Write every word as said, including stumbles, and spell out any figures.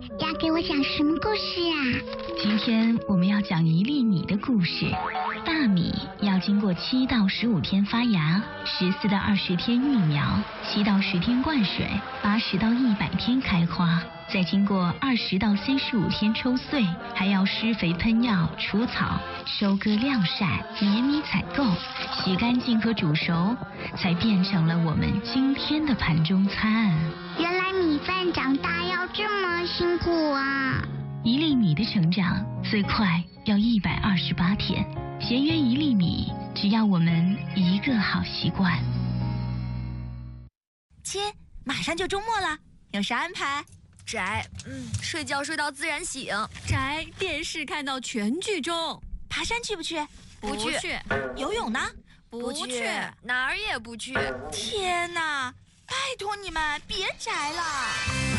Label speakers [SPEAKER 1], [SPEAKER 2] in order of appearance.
[SPEAKER 1] 要给我讲什么故事啊？
[SPEAKER 2] 今天我们要讲一粒米的故事。大米要经过七到十五天发芽，十四到二十天育苗，七到十天灌水，八十到一百天开花，再经过二十到三十五天抽穗，还要施肥喷药、除草、收割晾晒、碾米采购、洗干净和煮熟，才变成了我们今天的盘中餐。
[SPEAKER 1] 原来米饭长大要这么辛苦啊！
[SPEAKER 2] 一粒米的成长最快要一百二十八天，节约一粒米，只要我们一个好习惯。
[SPEAKER 3] 亲，马上就周末了，有啥安排？
[SPEAKER 4] 宅，嗯，睡觉睡到自然醒。
[SPEAKER 5] 宅，电视看到全剧终。
[SPEAKER 3] 爬山去不去？
[SPEAKER 4] 不去。
[SPEAKER 3] 游泳呢？
[SPEAKER 4] 不去，哪儿也不去。
[SPEAKER 3] 天哪！拜托你们别宅了。